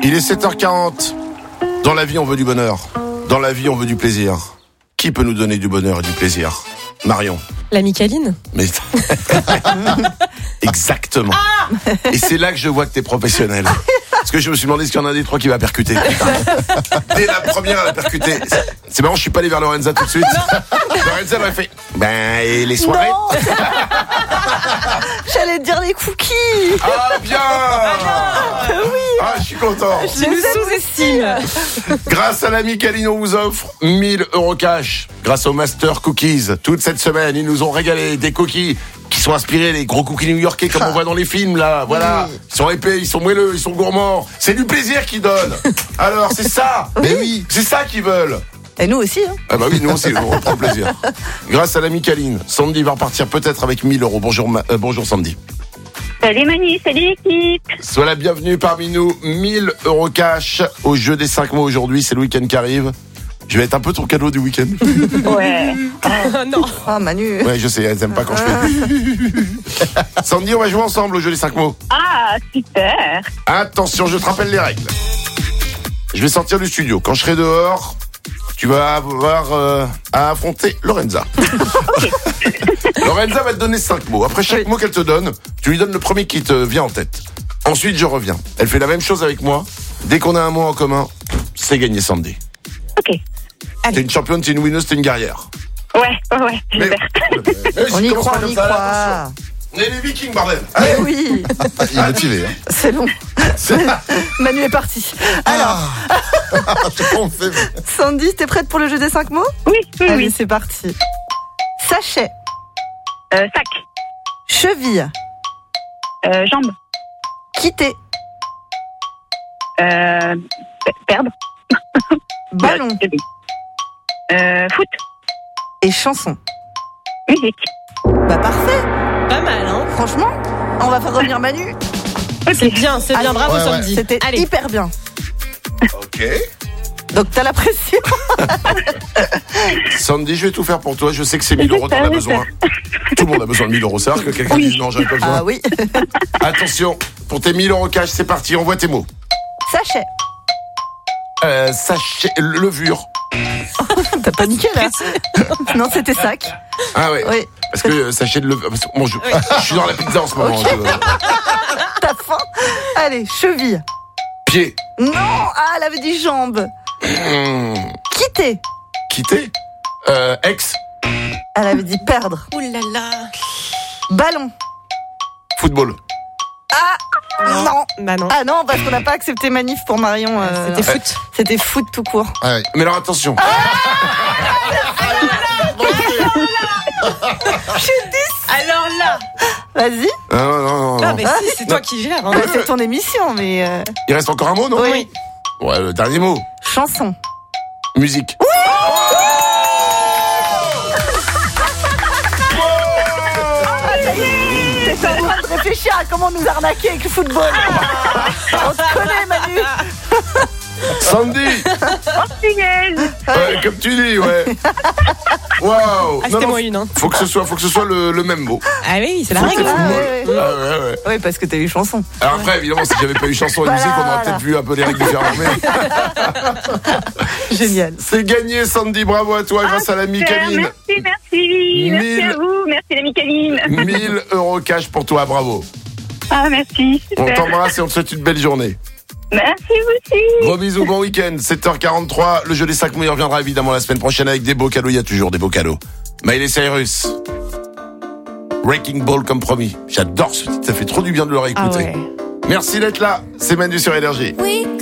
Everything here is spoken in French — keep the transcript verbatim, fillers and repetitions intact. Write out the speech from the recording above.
Il est sept heures quarante. Dans la vie, on veut du bonheur. Dans la vie, on veut du plaisir. Qui peut nous donner du bonheur et du plaisir ? Marion. La Micaline. Mais exactement. Ah et c'est là que je vois que t'es professionnel. Parce que je me suis demandé s'il y en a un des trois qui va percuter. Dès la première, elle a percuté. C'est marrant, je suis pas allé vers Lorenza tout de suite. Lorenza elle m'a fait. Ben et les soirées. Non. J'allais te dire les cookies. Ah bien. Ah, oui. Ah je suis content. Je nous sous-estime. Grâce à la Micaline, on vous offre mille euros cash. Grâce au Master Cookies. Toute cette semaine, ils nous ont régalé des cookies qui sont inspirés des gros cookies new-yorkais comme on voit dans les films là. Voilà. Oui. Ils sont épais, ils sont moelleux, ils sont gourmands. C'est du plaisir qu'ils donnent. Alors c'est ça. Oui. Mais oui, c'est ça qu'ils veulent. Et nous aussi. Hein. Ah bah oui, nous aussi, on prend plaisir. Grâce à la Micaline, Sandy va repartir peut-être avec mille euros. Bonjour, Ma- euh, bonjour Sandy. Salut Manu, salut l'équipe. Sois la bienvenue parmi nous. mille euros cash au jeu des cinq mots aujourd'hui. C'est le week-end qui arrive. Je vais être un peu ton cadeau du week-end. Ouais. Oh non. Ah Manu. Ouais, je sais, elles aiment pas quand je fais. Sandy, on va jouer ensemble au jeu des cinq mots. Ah, super. Attention, je te rappelle les règles. Je vais sortir du studio. Quand je serai dehors, tu vas avoir euh, à affronter Lorenza. Lorenza va te donner cinq mots. Après chaque mot qu'elle te donne, tu lui donnes le premier qui te vient en tête. Ensuite, je reviens. Elle fait la même chose avec moi. Dès qu'on a un mot en commun, c'est gagné Sandy. Ok. T'es une championne, t'es une winneuse, t'es une guerrière. Ouais, ouais, ouais, Mais- j'espère. Mais On je y commence croit, pas on comme y ça, là, croit. attention. On est les Vikings, bordel. Mais Allez, oui, Il est motivé. Hein. c'est long. Manu est parti. Alors, On fait... Sandy, t'es prête pour le jeu des cinq mots ? Oui, oui, Allez, oui. c'est parti. Sachet, Euh, sac, cheville, euh, jambe, quitter, euh, pe- perdre. ballon Euh, foot, et chanson. musique. Bah parfait. Pas mal, hein. Franchement, on va faire revenir Manu. C'est bien, c'est bien. Allez. Bravo Ouais, ouais. Sandy. C'était Allez. hyper bien. Ok. Donc t'as la pression. Sandy, je vais tout faire pour toi. Je sais que c'est mille euros, t'en as besoin. Tout le monde a besoin de mille euros. C'est rare que quelqu'un dise non, j'en ai pas besoin. Ah oui. Attention, pour tes mille euros cash, c'est parti. Envoie tes mots. Sachet. Euh, sachet, levure. T'as paniqué là. Non, c'était sac. Ah ouais. Oui. Parce que euh, sachet de levure. parce que, bon, je, je suis dans la pizza en ce moment. Ok. je- T'as faim. Allez, cheville. Pied. Non, ah, elle avait dit jambe. Mmh. Quitter. Quitter. Euh, ex. Elle avait dit perdre. Ouh là là. Ballon. Football. Non. Bah non. Ah non, parce qu'on n'a pas accepté manif pour Marion. euh, C'était foot. C'était foot tout court. Ah, ouais. Mais alors attention. Alors là. Vas-y. Non, non, non, non. Ah mais si, c'est toi qui gères. Hein. Bah, c'est ton émission, mais euh, Il reste encore un mot, non? oui. Ouais, le dernier mot. Chanson. Musique. T'es en train de réfléchir à comment nous arnaquer avec le football. On te connaît, Manu. Sandy. Portugaise. Ouais, comme tu dis, ouais. Waouh. Ah, c'était moi une, hein. Faut que ce soit, faut que ce soit le, le même mot. Ah oui, c'est la Faut que règle. t'aies Ah, football. ouais, ouais. Ah ouais, ouais. Oui, parce que t'as eu chanson. Alors après, évidemment, si j'avais pas eu chanson et Voilà, musique, on aurait voilà. peut-être vu un peu les règles différentes. Mais Génial. c'est gagné, Sandy. Bravo à toi, grâce à la Super, Micaline. Merci, merci. Merci Mille. à vous. Merci la Micaline. mille euros cash pour toi, bravo. Ah, merci. On Super. t'embrasse et on te souhaite une belle journée. Merci vous aussi. Gros bisous, bon week-end. sept heures quarante-trois. Le jeu des cinq mots il reviendra évidemment la semaine prochaine avec des beaux cadeaux. Il y a toujours des beaux cadeaux. Miley Cyrus. Wrecking Ball comme promis. J'adore ce titre. Ça fait trop du bien de le Ah réécouter. ouais. Merci d'être là. C'est Manu sur Énergie. We